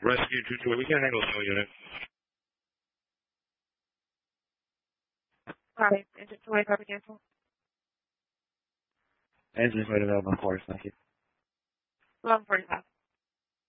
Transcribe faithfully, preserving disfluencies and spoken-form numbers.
Rescue two two eight, we can handle show unit. Copy. Engine two eight, copy, cancel. Engine is available, of course, thank you. eleven forty-five.